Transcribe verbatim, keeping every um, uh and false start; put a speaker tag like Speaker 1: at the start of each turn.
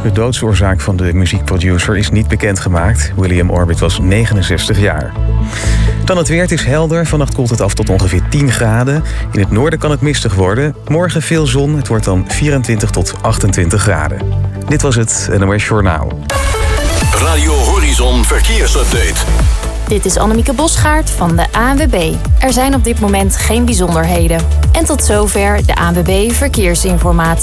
Speaker 1: De doodsoorzaak van de muziekproducer is niet bekendgemaakt. William Orbit was negenenzestig jaar. Dan het weer, het is helder. Vannacht koelt het af tot ongeveer tien graden. In het noorden kan het mistig worden. Morgen veel zon, het wordt dan vierentwintig tot achtentwintig graden. Dit was het N O S Journaal.
Speaker 2: Radio Horizon Verkeersupdate.
Speaker 3: Dit is Annemieke Bosgaard van de A N W B. Er zijn op dit moment geen bijzonderheden. En tot zover de A N W B Verkeersinformatie.